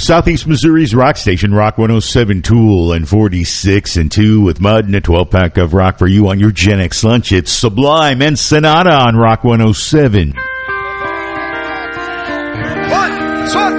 Southeast Missouri's rock station, Rock 107, Tool, and 46 and 2 with Mud and a 12-pack of rock for you on your Gen X lunch. It's Sublime and Sonata on Rock 107.